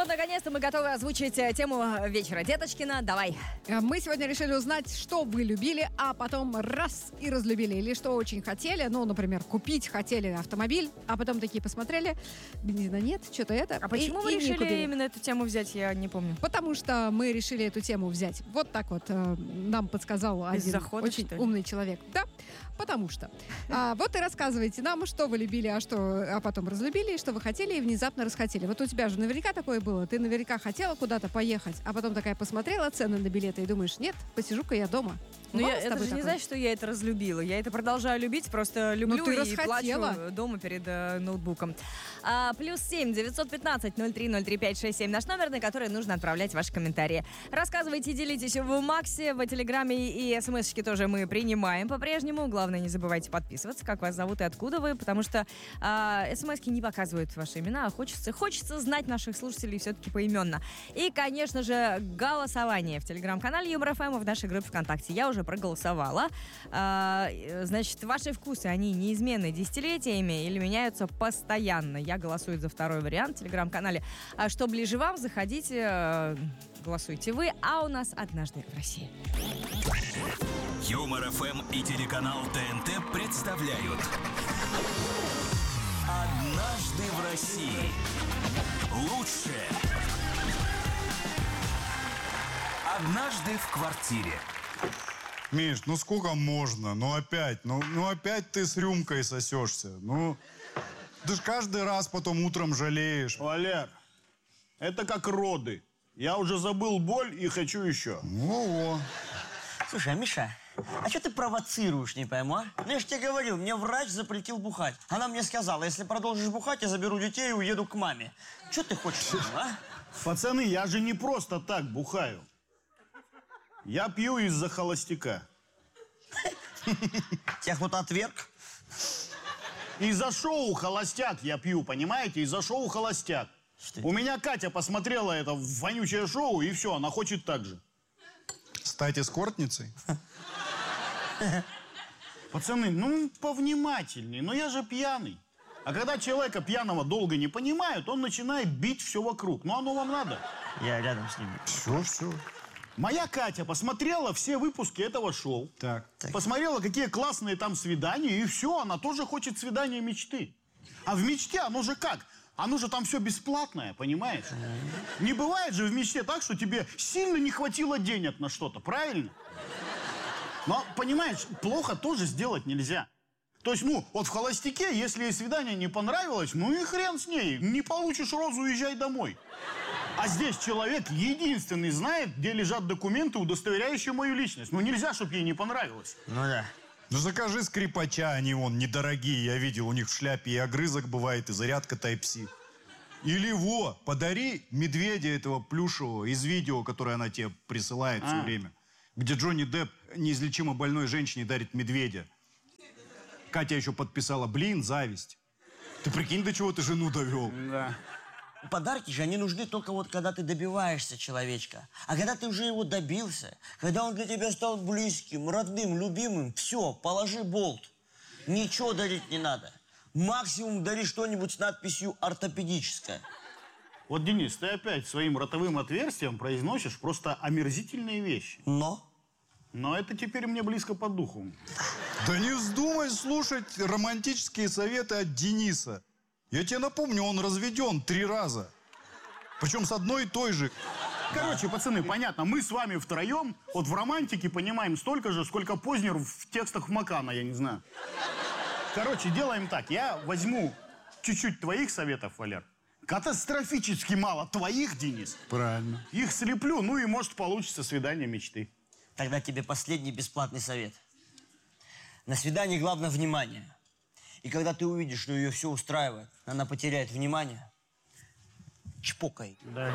наконец-то мы готовы озвучить тему вечера. Деточкина, давай. Мы сегодня решили узнать, что вы любили, а потом раз и разлюбили. Или что очень хотели, ну, например, купить хотели автомобиль, а потом такие посмотрели, бензина нет, что-то это. А почему вы решили именно эту тему взять, я не помню. Потому что мы решили эту тему взять. Вот так вот нам подсказал один очень умный человек. Да, потому что. Вот и рассказывайте нам, что вы любили, а потом разлюбили, что вы хотели и внезапно расхотели. Вот у тебя же наверняка такое было. Ты наверняка хотела куда-то поехать, а потом такая посмотрела цены на билеты и думаешь, нет, посижу-ка я дома. Ну, это же не значит, что я это разлюбила. Я это продолжаю любить, просто люблю и плачу дома перед ноутбуком. +7 915 03 03 567 наш номер, на который нужно отправлять ваши комментарии. Рассказывайте, делитесь в Максе, в Телеграме и СМС-очки тоже мы принимаем по-прежнему. Главное, не забывайте подписываться, как вас зовут и откуда вы, потому что СМС-ки не показывают ваши имена, а хочется знать наших слушателей все-таки поименно. И, конечно же, голосование в Телеграм-канале Юмор ФМ и в нашей группе ВКонтакте. Я уже проголосовала. Значит, ваши вкусы, они неизменны десятилетиями или меняются постоянно. Я голосую за второй вариант в Телеграм-канале. А что ближе вам, заходите, голосуйте вы. А у нас «Однажды в России». Юмор ФМ и телеканал ТНТ представляют «Однажды в России». Лучшее. Однажды в квартире. Миш, ну сколько можно? Ну опять ты с рюмкой сосешься. Ну, ты ж каждый раз потом утром жалеешь. Валер, это как роды. Я уже забыл боль и хочу еще. Во-во. Слушай, Миша, а что ты провоцируешь, не пойму, а? Ну, я же тебе говорил, мне врач запретил бухать. Она мне сказала, если продолжишь бухать, я заберу детей и уеду к маме. Что ты хочешь, а? Пацаны, я же не просто так бухаю. Я пью из-за холостяка. Тебя кто-то отверг? Из-за шоу «Холостяк» я пью, понимаете? Из-за шоу «Холостяк». У меня Катя посмотрела это вонючее шоу, и все, она хочет так же. Стать эскортницей? Пацаны, ну повнимательней, но я же пьяный. А когда человека пьяного долго не понимают, он начинает бить все вокруг. Ну оно вам надо? Я рядом с ним. Все. Моя Катя посмотрела все выпуски этого шоу. Так. Посмотрела, какие классные там свидания, и все, она тоже хочет свидания мечты. А в мечте оно же как? Оно же там все бесплатное, понимаешь? Не бывает же в мечте так, что тебе сильно не хватило денег на что-то, правильно? Но, понимаешь, плохо тоже сделать нельзя. То есть, вот в «Холостяке», если ей свидание не понравилось, ну и хрен с ней. Не получишь розу, уезжай домой. А здесь человек единственный знает, где лежат документы, удостоверяющие мою личность. Ну нельзя, чтобы ей не понравилось. Ну да. Ну закажи скрипача, они вон недорогие. Я видел, у них в шляпе и огрызок бывает, и зарядка Type-C. Или подари медведя этого плюшевого из видео, которое она тебе присылает все время. Где Джонни Депп неизлечимо больной женщине дарит медведя. Катя еще подписала, зависть. Ты прикинь, до чего ты жену довел. Да. Подарки же, они нужны только вот когда ты добиваешься человечка. А когда ты уже его добился, когда он для тебя стал близким, родным, любимым, все, положи болт. Ничего дарить не надо. Максимум дари что-нибудь с надписью «ортопедическое». Вот, Денис, ты опять своим ротовым отверстием произносишь просто омерзительные вещи. Но это теперь мне близко по духу. Да не вздумай слушать романтические советы от Дениса. Я тебе напомню, он разведен 3 раза. Причем с одной и той же. Короче, пацаны, понятно, мы с вами втроем вот в романтике понимаем столько же, сколько Познер в текстах Макана, я не знаю. Короче, делаем так. Я возьму чуть-чуть твоих советов, Валер. Катастрофически мало твоих, Денис. Правильно. Их слеплю, ну и может получится свидание мечты. Тогда тебе последний бесплатный совет. На свидании главное внимание. И когда ты увидишь, что ее все устраивает, она потеряет внимание, чпокай. Да.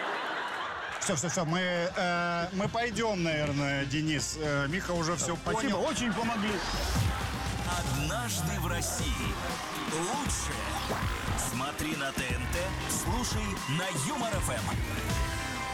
Все, мы пойдем, наверное, Денис. Миха уже все понял. Спасибо, очень помогли. «Однажды в России». Лучшее. Смотри на ТНТ, слушай на Юмор ФМ.